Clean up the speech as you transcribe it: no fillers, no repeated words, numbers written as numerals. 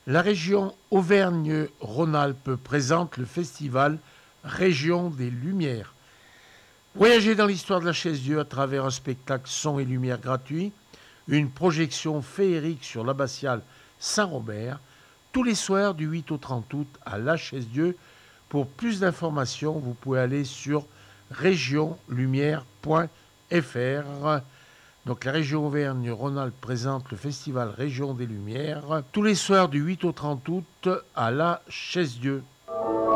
La région Auvergne-Rhône-Alpes présente le festival Région des Lumières. Voyagez dans l'histoire de la Chaise-Dieu à travers un spectacle son et lumière gratuit, une projection féerique sur l'abbatiale Saint-Robert, tous les soirs du 8 au 30 août à la Chaise-Dieu. Pour plus d'informations, vous pouvez aller sur regionlumière.fr. Donc la région Auvergne-Rhône-Alpes présente le festival Région des Lumières tous les soirs du 8 au 30 août à la Chaise-Dieu.